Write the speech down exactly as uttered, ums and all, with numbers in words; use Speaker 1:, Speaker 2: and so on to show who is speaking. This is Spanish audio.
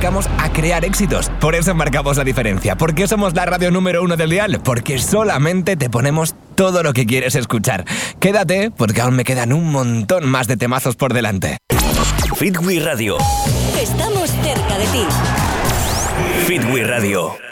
Speaker 1: dedicamos a crear éxitos. Por eso marcamos la diferencia. ¿Por qué somos la radio número uno del dial? Porque solamente te ponemos todo lo que quieres escuchar. Quédate, porque aún me quedan un montón más de temazos por delante.
Speaker 2: Fit We Radio.
Speaker 3: Estamos cerca de ti.
Speaker 2: Fit We Radio.